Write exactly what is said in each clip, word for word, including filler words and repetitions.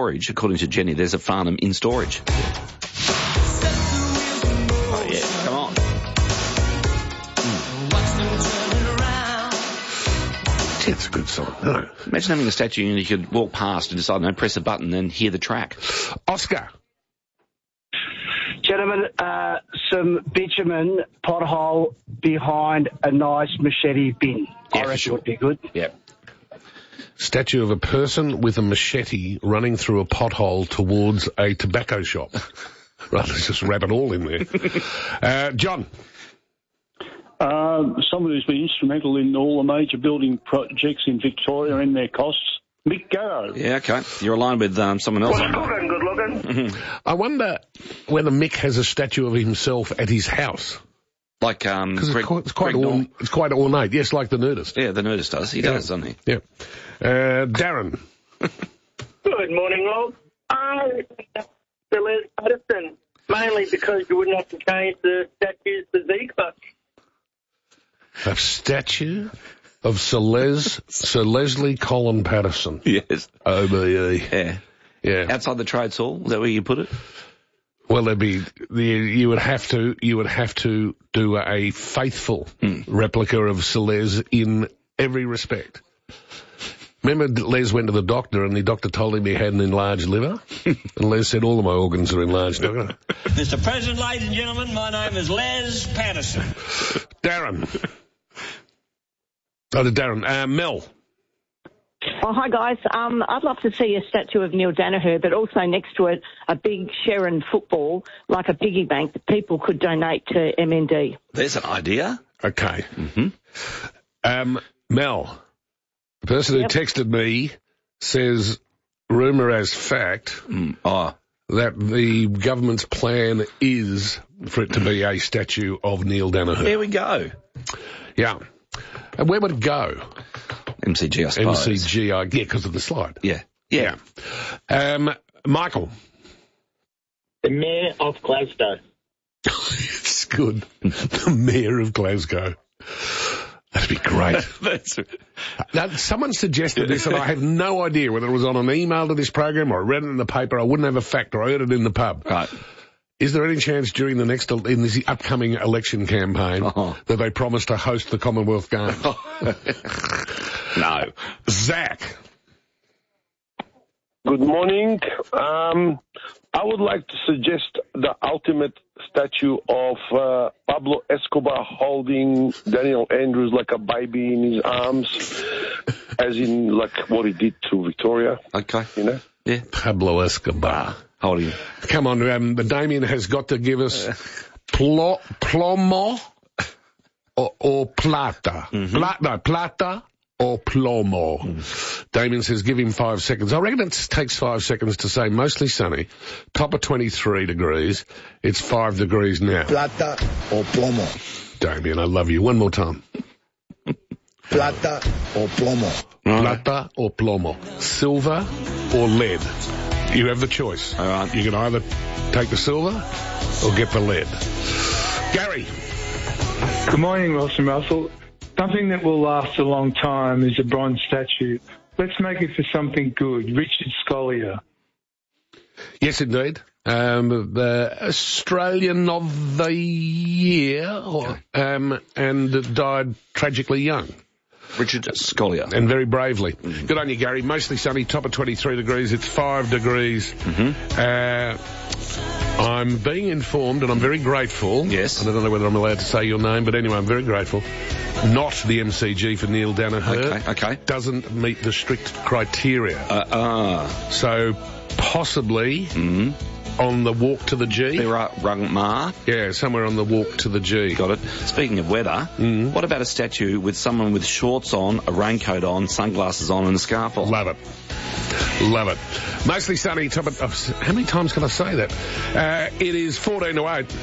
storage. According to Jenny, there's a Farnham in storage. Oh, yeah, come on. Yeah, it's a good song. No. Imagine having a statue and you could walk past and decide, no, press a button and hear the track. Oscar. Gentlemen, uh, some bitumen pothole behind a nice machete bin. Yeah, I reckon sure. would be good. Yeah. Statue of a person with a machete running through a pothole towards a tobacco shop. Right, let's just wrap it all in there. Uh, John. Um, someone who's been instrumental in all the major building projects in Victoria and their costs, Mick Garrow. Yeah, okay. You're aligned with um, someone else. Good looking, good looking. I wonder whether Mick has a statue of himself at his house. Like, um, Because Greg, it's, quite, it's, quite Greg orn- Norton. it's quite ornate. Yes, like the nudist. Yeah, the nudist does. He Yeah. does, doesn't he? Yeah. Uh, Darren. Good morning, all. I to Les Patterson, mainly because you wouldn't have to change the statue's physique much. A statue of Sir Les, Sir Leslie Colin Patterson. Yes. O B E. Yeah. Yeah. Outside the trades hall, is that where you put it? Well, there'd be the you would have to you would have to do a faithful Mm. replica of Sir Les in every respect. Remember, Les went to the doctor, and the doctor told him he had an enlarged liver, and Les said, "All of my organs are enlarged." Doctor. Mister President, ladies and gentlemen, my name is Les Patterson. Darren. Oh, to Darren. Uh, Mel. Oh, hi, guys. Um, I'd love to see a statue of Neil Danaher, but also next to it a big Sharon football, like a piggy bank that people could donate to M N D. There's an idea. Okay. Mm-hmm. Um, Mel. The person Yep. who texted me says, rumour as fact, Mm. Oh, that the government's plan is for it to be a statue of Neil Danaher. there we go. Yeah. And where would it go? M C G, I suppose. M C G, I yeah, because of the slide. Yeah. Yeah. Um, Michael. The Mayor of Glasgow. It's good. The Mayor of Glasgow. That'd be great. That's, Now, someone suggested this, and I have no idea whether it was on an email to this program or I read it in the paper. I wouldn't have a fact, or I heard it in the pub. right. Is there any chance during the next, in this upcoming election campaign, Oh. that they promise to host the Commonwealth Games? No. Zach. Good morning. Um, I would like to suggest the ultimate statue of uh, Pablo Escobar holding Daniel Andrews like a baby in his arms, as in like what he did to Victoria, Okay. you know? Yeah. Pablo Escobar. How old are you? Come on, um, but Damien has got to give us plo, plomo or, or plata. Mm-hmm. Pla, no, plata or plomo. Mm. Damien says give him five seconds. I reckon it takes five seconds to say mostly sunny, top of twenty-three degrees. It's five degrees now. Plata o plomo. Damien, I love you. One more time. Plata o plomo. Plata or plomo. Silver or lead. You have the choice. All right. You can either take the silver or get the lead. Gary. Good morning, Ross and Russell. Something that will last a long time is a bronze statue. Let's make it for something good. Richard Scollier. Yes, indeed. Um, the Australian of the Year, or, um, and died tragically young. Richard Scollier. And very bravely. Mm-hmm. Good on you, Gary. Mostly sunny, top of twenty-three degrees. It's five degrees. Mm-hmm. Uh, I'm being informed, and I'm very grateful. Yes. And I don't know whether I'm allowed to say your name, but anyway, I'm very grateful. Not the M C G for Neil Danaher. Okay, okay. Doesn't meet the strict criteria. Uh, ah. So, possibly Mm-hmm. on the walk to the G. Rung Ma. Yeah, somewhere on the walk to the G. Got it. Speaking of weather, Mm. what about a statue with someone with shorts on, a raincoat on, sunglasses on, and a scarf on? Love it. Love it. Mostly sunny. Top of, oh, how many times can I say that? Uh, it is fourteen to eight.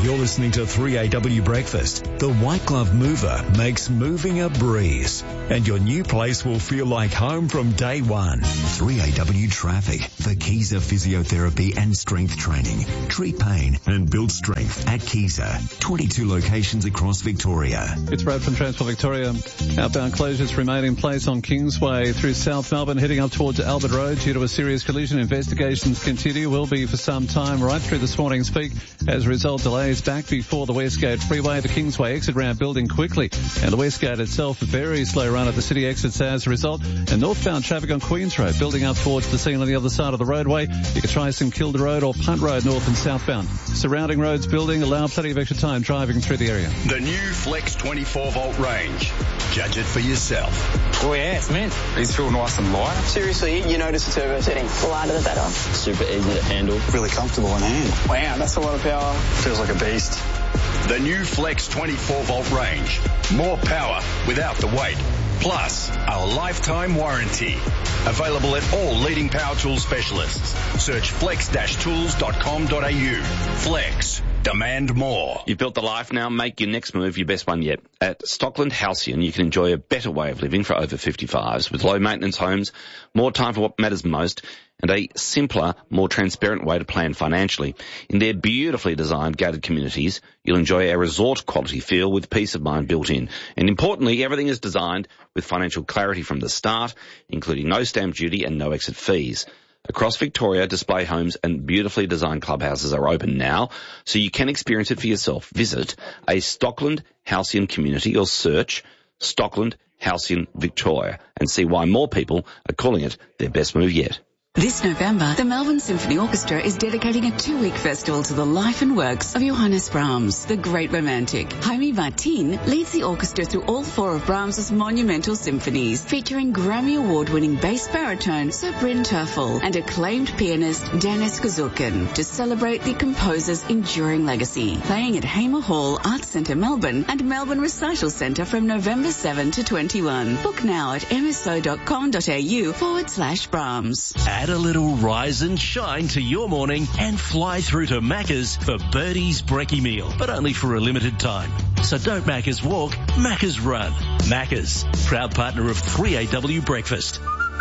You're listening to three A W Breakfast. The White Glove Mover makes moving a breeze, and your new place will feel like home from day one. three A W Traffic. For Keyser Physiotherapy and Strength Training. Treat pain and build strength at Keyser. twenty-two locations across Victoria. It's Brad from Transport Victoria. Outbound closures remain in place on Kingsway through South Melbourne, heading up towards Albert Road due to a serious collision. Investigations continue, will be for some time, right through this morning's peak. As a result, delays back before the Westgate Freeway. The Kingsway exit ramp building quickly, and the Westgate itself a very slow run at the city exits as a result. And northbound traffic on Queens Road building up towards the scene on the other side of the roadway. You can try St Kilda Road or Punt Road north and southbound. Surrounding roads building allow plenty of extra time driving through the area. The new Flex twenty-four volt range. Judge it for yourself. Oh yeah, it's mint. These feel nice and light. Seriously, you notice the turbo setting. The lighter the better. Super easy to handle. Really comfortable in hand. Wow, that's a lot of power. Feels like a beast. The new Flex twenty-four volt range. More power without the weight. Plus, a lifetime warranty. Available at all leading power tool specialists. Search flex dash tools dot com dot a u. Flex. Demand more. You've built the life, now make your next move your best one yet. At Stockland Halcyon, you can enjoy a better way of living for over fifty-fives with low maintenance homes, more time for what matters most, and a simpler, more transparent way to plan financially. In their beautifully designed gated communities, you'll enjoy a resort quality feel with peace of mind built in. And importantly, everything is designed with financial clarity from the start, including no stamp duty and no exit fees. Across Victoria, display homes and beautifully designed clubhouses are open now, so you can experience it for yourself. Visit a Stockland Halcyon community or search Stockland Halcyon Victoria and see why more people are calling it their best move yet. This November, the Melbourne Symphony Orchestra is dedicating a two-week festival to the life and works of Johannes Brahms, the great romantic. Jaime Martin leads the orchestra through all four of Brahms' monumental symphonies, featuring Grammy Award-winning bass baritone Sir Bryn Terfel and acclaimed pianist Dennis Kazookan to celebrate the composer's enduring legacy. Playing at Hamer Hall, Arts Centre Melbourne and Melbourne Recital Centre from November seventh to twenty-one. Book now at mso.com.au forward slash Brahms. Add a little rise and shine to your morning and fly through to Macca's for Birdie's Brekkie Meal, but only for a limited time. So don't Macca's walk, Macca's run. Macca's, proud partner of three A W Breakfast.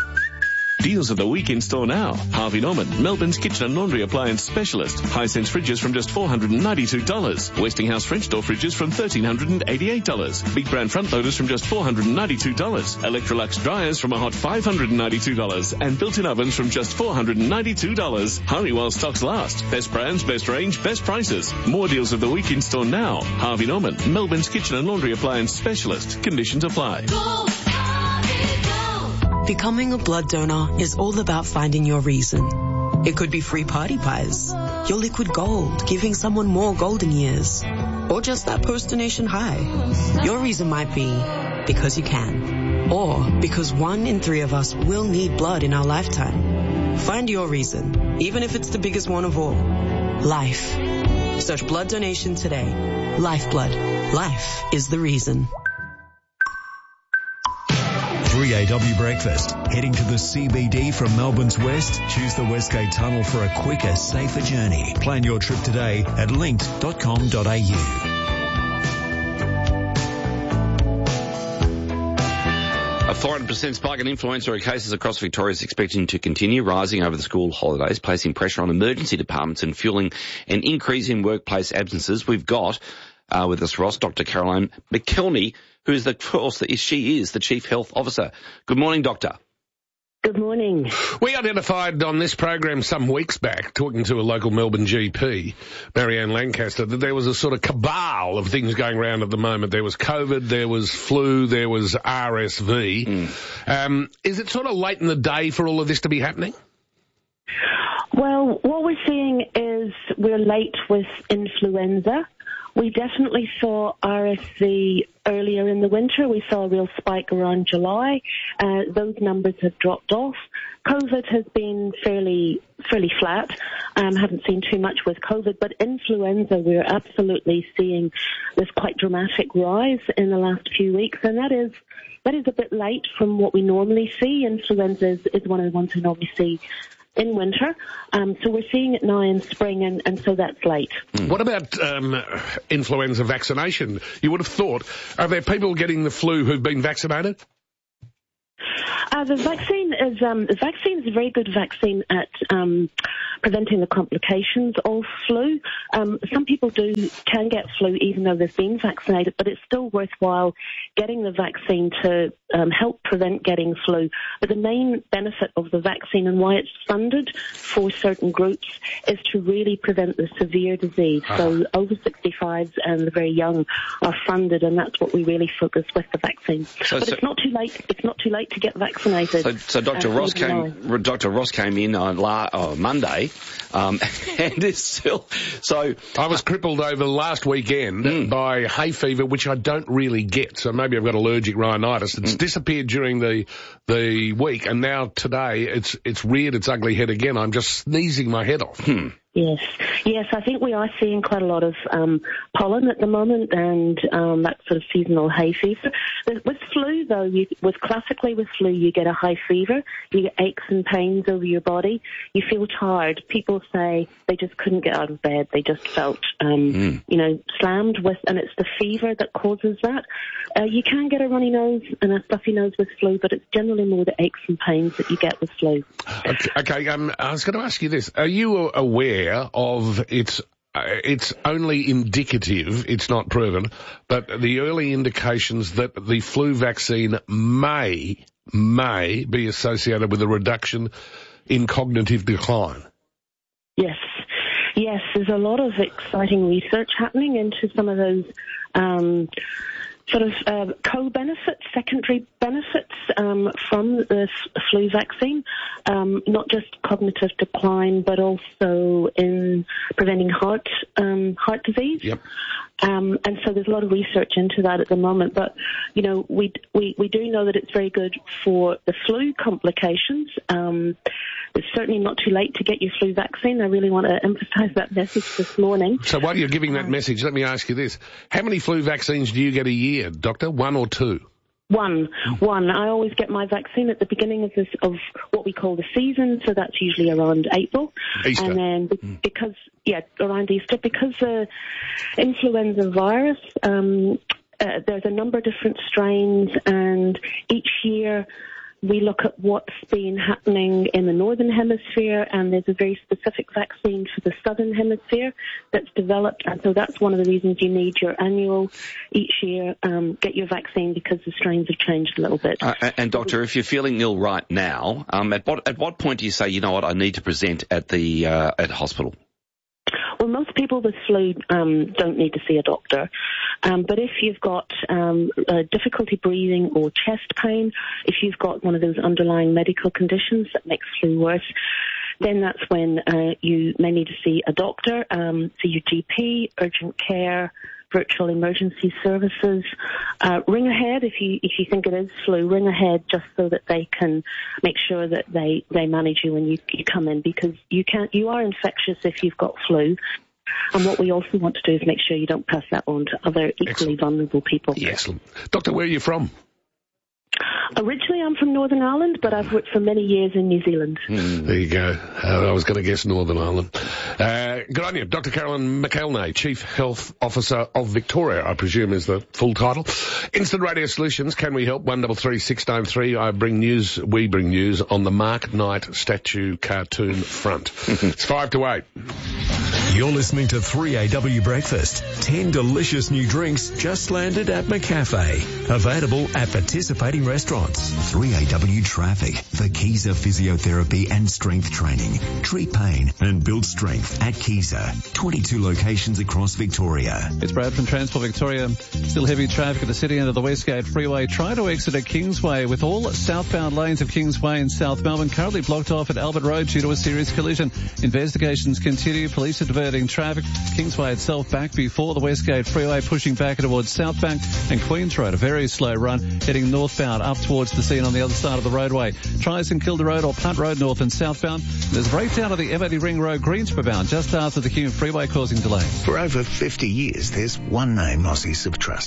Deals of the week in store now. Harvey Norman, Melbourne's kitchen and laundry appliance specialist. Hisense fridges from just four hundred ninety-two dollars. Westinghouse French door fridges from one thousand three hundred eighty-eight dollars. Big brand front loaders from just four hundred ninety-two dollars. Electrolux dryers from a hot five hundred ninety-two dollars. And built-in ovens from just four hundred ninety-two dollars. Hurry while stocks last. Best brands, best range, best prices. More deals of the week in store now. Harvey Norman, Melbourne's kitchen and laundry appliance specialist. Conditions apply. Go. Becoming a blood donor is all about finding your reason. It could be free party pies, your liquid gold, giving someone more golden years, or just that post-donation high. Your reason might be because you can, or because one in three of us will need blood in our lifetime. Find your reason, even if it's the biggest one of all. Life. Search blood donation today. Lifeblood. Life is the reason. three A W Breakfast. Heading to the C B D from Melbourne's west? Choose the Westgate Tunnel for a quicker, safer journey. Plan your trip today at linked dot com dot a u. A four hundred percent spike in influenza cases across Victoria is expecting to continue rising over the school holidays, placing pressure on emergency departments and fueling an increase in workplace absences. We've got uh, with us, Ross, Doctor Caroline McKelney, who is the, of course, the, she is the Chief Health Officer. Good morning, Doctor. Good morning. We identified on this program some weeks back, talking to a local Melbourne G P, Marianne Lancaster, that there was a sort of cabal of things going around at the moment. There was COVID, there was flu, there was R S V. Mm. Um, is it sort of late in the day for all of this to be happening? Well, what we're seeing is we're late with influenza. We definitely saw R S V earlier in the winter. We saw a real spike around July. Uh, those numbers have dropped off. COVID has been fairly fairly flat. Um, haven't seen too much with COVID, but influenza, we're absolutely seeing this quite dramatic rise in the last few weeks, and that is that is a bit late from what we normally see. Influenza is, is one of the ones we normally see in winter. Um, so we're seeing it now in spring, and, and so that's late. Mm. What about um, influenza vaccination? You would have thought, are there people getting the flu who've been vaccinated? Uh, the vaccine is um, the vaccine is a very good vaccine at um, preventing the complications of flu. Um, some people do can get flu even though they've been vaccinated, but it's still worthwhile getting the vaccine to um, help prevent getting flu. But the main benefit of the vaccine and why it's funded for certain groups is to really prevent the severe disease. Uh-huh. So over sixty-fives and the very young are funded, and that's what we really focus with the vaccine. So, but so, it's not too late. It's not too late to get vaccinated. So, so Doctor Ross came. Doctor Ross came in on la, oh, Monday, um, and is still. So I was crippled over last weekend mm. by hay fever, which I don't really get. So maybe I've got allergic rhinitis. It's mm. disappeared during the the week, and now today it's it's reared its ugly head again. I'm just sneezing my head off. Hmm. Yes, yes, I think we are seeing quite a lot of um, pollen at the moment, and um, that sort of seasonal hay fever. With flu, though, you, with classically with flu, you get a high fever, you get aches and pains over your body, you feel tired. People say they just couldn't get out of bed, they just felt, um, mm. you know, slammed with, and it's the fever that causes that. Uh, you can get a runny nose and a stuffy nose with flu, but it's generally more the aches and pains that you get with flu. Okay, okay um, I was going to ask you this: are you aware of its uh, it's only indicative, it's not proven, but the early indications that the flu vaccine may may be associated with a reduction in cognitive decline? Yes. Yes, there's a lot of exciting research happening into some of those um sort of uh, co-benefits, secondary benefits um, from the f- flu vaccine, um, not just cognitive decline, but also in preventing heart um, heart disease. Yep. Um, and so there's a lot of research into that at the moment. But, you know, we we, we do know that it's very good for the flu complications. Um, it's certainly not too late to get your flu vaccine. I really want to emphasize that message this morning. So while you're giving that message, let me ask you this. How many flu vaccines do you get a year, Doctor? One or two? One, one. I always get my vaccine at the beginning of this, of what we call the season, so that's usually around April. Easter. And then be- because, yeah, around Easter, because the influenza virus, um, uh, there's a number of different strains, and each year we look at what's been happening in the Northern Hemisphere, and there's a very specific vaccine for the Southern Hemisphere that's developed, and so that's one of the reasons you need your annual each year, um, get your vaccine, because the strains have changed a little bit. Uh, and, and Doctor, if you're feeling ill right now, um, at what at what point do you say, you know what, I need to present at the uh, at hospital? Well, most people with flu um, don't need to see a doctor. Um, but if you've got um, uh, difficulty breathing or chest pain, if you've got one of those underlying medical conditions that makes flu worse, then that's when uh, you may need to see a doctor, um, see your G P, urgent care, virtual emergency services. Uh, ring ahead if you if you think it is flu. Ring ahead just so that they can make sure that they, they manage you when you, you come in, because you can't you are infectious if you've got flu. And what we also want to do is make sure you don't pass that on to other equally Excellent. vulnerable people. Excellent. Doctor, where are you from? Originally, I'm from Northern Ireland, but I've worked for many years in New Zealand. Mm, there you go. Uh, I was going to guess Northern Ireland. Uh, good on you. Doctor Carolyn McElnay, Chief Health Officer of Victoria, I presume is the full title. Instant Radio Solutions, can we help? one three three six nine three. I bring news, we bring news on the Mark Knight statue cartoon front. It's five to eight. You're listening to three A W Breakfast. Ten delicious new drinks just landed at McCafe. Available at participating restaurants. three A W Traffic. Vakiza Physiotherapy and Strength Training. Treat pain and build strength at Kiza. twenty-two locations across Victoria. It's Brad from Transport Victoria. Still heavy traffic at the city end of the Westgate Freeway. Try to exit at Kingsway, with all southbound lanes of Kingsway in South Melbourne currently blocked off at Albert Road due to a serious collision. Investigations continue. Police are diverting traffic. Kingsway itself back before the Westgate Freeway, pushing back towards Southbank, and Queens Road, a very slow run heading northbound up towards the scene on the other side of the roadway. Try St Kilda Road or Punt Road north and southbound. There's a breakdown of the M eighty Ring Road Greensboro bound just after the Hume Freeway, causing delays. For over fifty years, there's one name Aussies have trusted.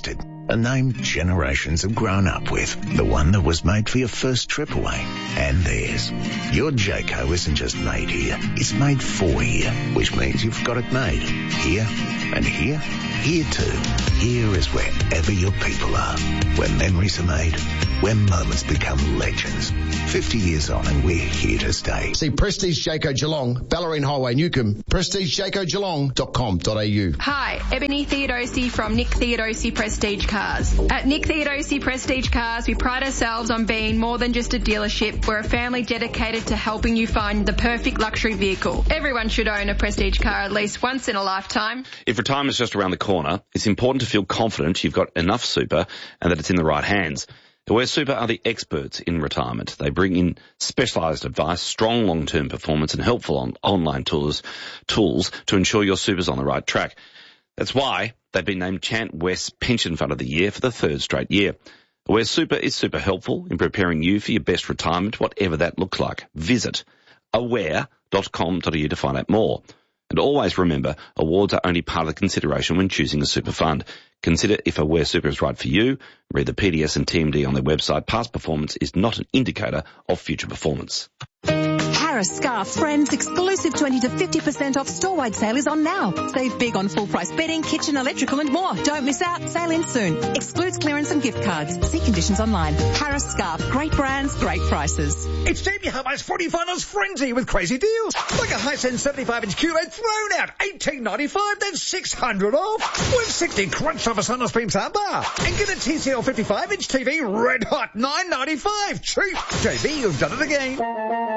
A name generations have grown up with. The one that was made for your first trip away. And theirs. Your Jayco isn't just made here. It's made for here. Which means you've got it made. Here and here. Here too. Here is wherever your people are. Where memories are made. Where moments become legends. fifty years on and we're here to stay. See Prestige Jayco Geelong, Ballerine Highway, Newcomb, prestige jayco geelong dot com dot a u. Hi, Ebony Theodosi from Nick Theodosi Prestige Cars. At Nick Theodosi Prestige Cars, we pride ourselves on being more than just a dealership. We're a family dedicated to helping you find the perfect luxury vehicle. Everyone should own a Prestige car at least once in a lifetime. If retirement's just around the corner, it's important to feel confident you've got enough super and that it's in the right hands. Aware Super are the experts in retirement. They bring in specialised advice, strong long-term performance and helpful on online tools, tools to ensure your super's on the right track. That's why they've been named Chant West Pension Fund of the Year for the third straight year. Aware Super is super helpful in preparing you for your best retirement, whatever that looks like. Visit aware dot com dot a u to find out more. And always remember, awards are only part of the consideration when choosing a super fund. Consider if Aware Super is right for you. Read the P D S and T M D on their website. Past performance is not an indicator of future performance. Harris Scarf's Friends exclusive twenty to fifty percent off store-wide sale is on now. Save big on full-price bedding, kitchen, electrical and more. Don't miss out. Sale ends soon. Excludes clearance and gift cards. See conditions online. Harris Scarf. Great brands, great prices. It's Jamie Hobbart's forty finals frenzy with crazy deals. Like a Hisense seventy-five inch Q L E D thrown out. eighteen ninety-five, then six hundred off. With sixty crunch off a Sonos Beam soundbar. And get a T C L fifty-five inch T V red hot nine ninety-five. Cheap. J B, you've done it again.